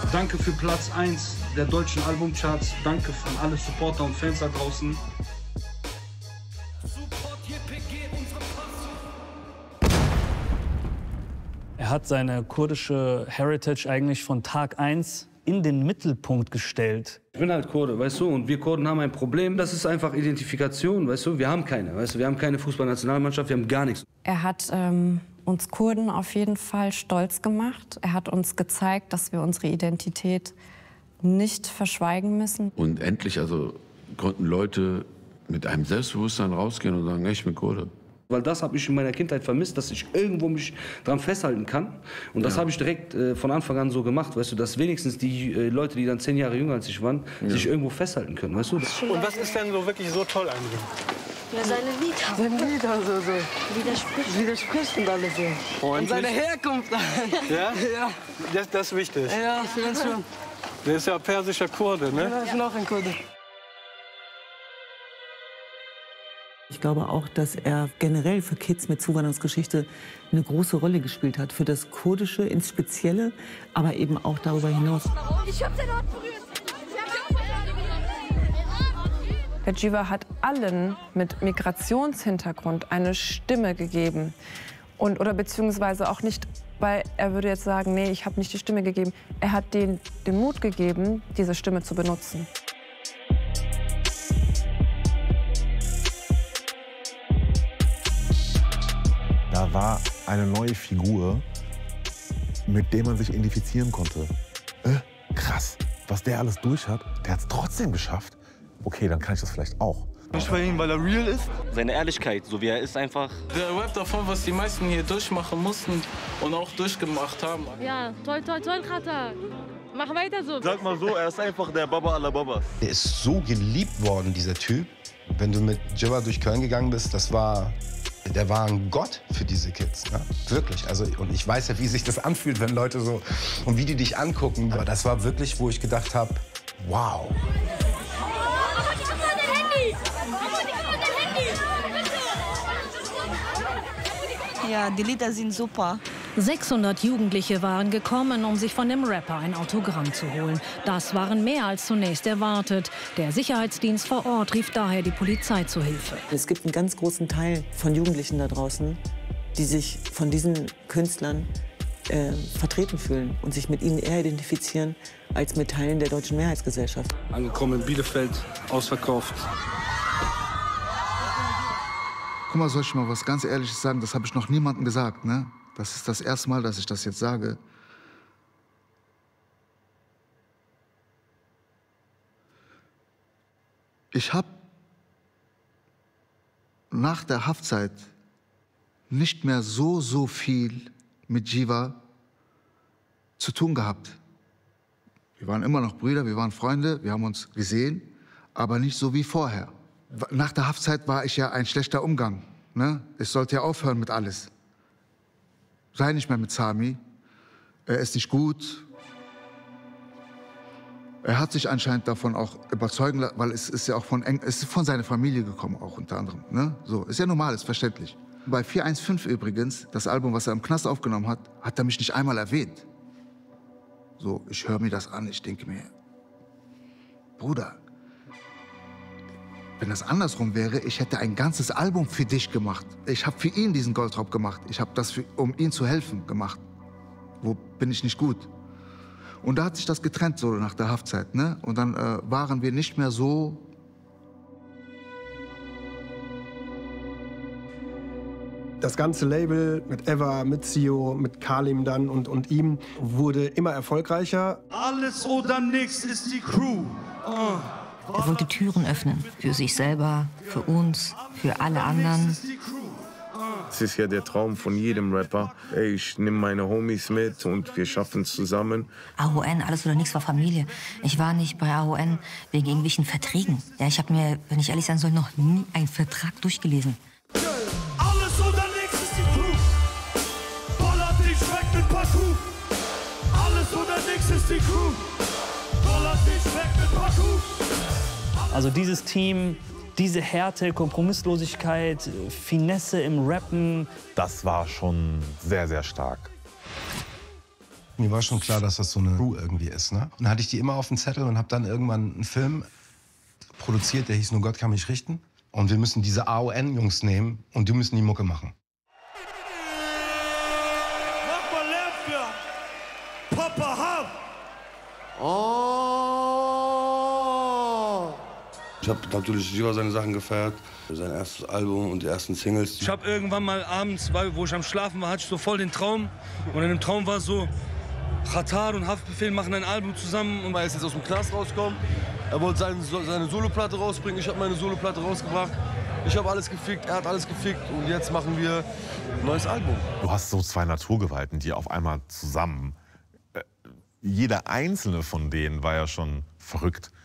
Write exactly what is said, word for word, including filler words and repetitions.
Danke für Platz eins der deutschen Albumcharts. Danke von alle Supporter und Fans da draußen. Er hat seine kurdische Heritage eigentlich von Tag eins in den Mittelpunkt gestellt. Ich bin halt Kurde, weißt du, und wir Kurden haben ein Problem. Das ist einfach Identifikation, weißt du. Wir haben keine, weißt du, wir haben keine Fußballnationalmannschaft, wir haben gar nichts. Er hat ähm, uns Kurden auf jeden Fall stolz gemacht. Er hat uns gezeigt, dass wir unsere Identität nicht verschweigen müssen. Und endlich also konnten Leute mit einem Selbstbewusstsein rausgehen und sagen, ich bin Kurde. Weil das habe ich in meiner Kindheit vermisst, dass ich irgendwo mich dran festhalten kann. Und das ja. habe ich direkt äh, von Anfang an so gemacht, weißt du, dass wenigstens die äh, Leute, die dann zehn Jahre jünger als ich waren, ja. sich irgendwo festhalten können, weißt du. Und was ist denn so wirklich so toll an ihm? Ja, seine Lieder. Seine Lieder, so, so. Widerspricht. Widerspricht und alles so. Und, und seine Herkunft. Ja? Ja. Das, das ist wichtig. Ja, für uns schon. Der ist ja persischer Kurde, ne? Ja, ich bin auch ein Kurde. Ich glaube auch, dass er generell für Kids mit Zuwanderungsgeschichte eine große Rolle gespielt hat. Für das Kurdische ins Spezielle, aber eben auch darüber hinaus. Ich hab den Ort berührt. Herr Djiva hat allen mit Migrationshintergrund eine Stimme gegeben. Und, oder beziehungsweise auch nicht, weil er würde jetzt sagen, nee, ich habe nicht die Stimme gegeben. Er hat denen den Mut gegeben, diese Stimme zu benutzen. Da war eine neue Figur, mit der man sich identifizieren konnte. Äh, krass, was der alles durch hat, der hat es trotzdem geschafft. Okay, dann kann ich das vielleicht auch. Nicht bei ihm, weil er real ist. Seine Ehrlichkeit, so wie er ist, einfach. Der Rap davon, was die meisten hier durchmachen mussten und auch durchgemacht haben. Ja, toll, toll, toll, Khata. Mach weiter so. Sag mal so, er ist einfach der Baba aller Babas. Der ist so geliebt worden, dieser Typ. Wenn du mit Djiva durch Köln gegangen bist, das war... Der war ein Gott für diese Kids, ne? Wirklich. Also, und ich weiß ja, wie sich das anfühlt, wenn Leute so und wie die dich angucken. Aber das war wirklich, wo ich gedacht habe, wow. Ja, die Lieder sind super. sechshundert Jugendliche waren gekommen, um sich von dem Rapper ein Autogramm zu holen. Das waren mehr als zunächst erwartet. Der Sicherheitsdienst vor Ort rief daher die Polizei zu Hilfe. Es gibt einen ganz großen Teil von Jugendlichen da draußen, die sich von diesen Künstlern äh, vertreten fühlen und sich mit ihnen eher identifizieren als mit Teilen der deutschen Mehrheitsgesellschaft. Angekommen in Bielefeld, ausverkauft. Guck mal, soll ich mal was ganz Ehrliches sagen? Das habe ich noch niemandem gesagt, ne? Das ist das erste Mal, dass ich das jetzt sage. Ich habe nach der Haftzeit nicht mehr so, so viel mit Djiva zu tun gehabt. Wir waren immer noch Brüder, wir waren Freunde, wir haben uns gesehen, aber nicht so wie vorher. Nach der Haftzeit war ich ja ein schlechter Umgang, ne? Ich sollte ja aufhören mit alles. Sei nicht mehr mit Sami, er ist nicht gut. Er hat sich anscheinend davon auch überzeugen lassen, weil es ist ja auch von, eng, es ist von seiner Familie gekommen, auch unter anderem. Ne? So, ist ja normal, ist verständlich. Bei vier eins fünf übrigens, das Album, was er im Knast aufgenommen hat, hat er mich nicht einmal erwähnt. So, ich höre mir das an, ich denke mir, Bruder, wenn das andersrum wäre, ich hätte ein ganzes Album für dich gemacht. Ich habe für ihn diesen Goldraub gemacht. Ich habe das, für, um ihm zu helfen, gemacht. Wo bin ich nicht gut? Und da hat sich das getrennt, so nach der Haftzeit, ne? Und dann äh, waren wir nicht mehr so... Das ganze Label mit Eva, mit Sio, mit Kalim dann und, und ihm wurde immer erfolgreicher. Alles oder nichts ist die Crew. Oh. Er wollte Türen öffnen, für sich selber, für uns, für alle anderen. Es ist ja der Traum von jedem Rapper. Ey, ich nehme meine Homies mit und wir schaffen es zusammen. A O N, alles oder nichts war Familie. Ich war nicht bei A O N wegen irgendwelchen Verträgen. Ja, ich habe mir, wenn ich ehrlich sein soll, noch nie einen Vertrag durchgelesen. Alles oder nichts ist die Crew. Bollert dich weg mit Partout. Alles oder nichts ist die Crew. Bollert dich weg mit Partout. Also dieses Team, diese Härte, Kompromisslosigkeit, Finesse im Rappen. Das war schon sehr, sehr stark. Mir war schon klar, dass das so eine Crew irgendwie ist. Ne? Und dann hatte ich die immer auf dem Zettel und habe dann irgendwann einen Film produziert, der hieß Nur Gott kann mich richten. Und wir müssen diese A O N-Jungs nehmen und die müssen die Mucke machen. Mach mal Lärm für Papa Hav. Oh. Ich habe natürlich Jiva seine Sachen gefeiert, sein erstes Album und die ersten Singles. Ich habe irgendwann mal abends, wo ich am Schlafen war, hatte ich so voll den Traum. Und in dem Traum war so, Xatar und Haftbefehl machen ein Album zusammen. Und er ist jetzt aus dem Knast rausgekommen. Er wollte seine, seine Soloplatte rausbringen, ich habe meine Soloplatte rausgebracht. Ich habe alles gefickt, er hat alles gefickt und jetzt machen wir ein neues Album. Du hast so zwei Naturgewalten, die auf einmal zusammen... Äh, jeder einzelne von denen war ja schon verrückt.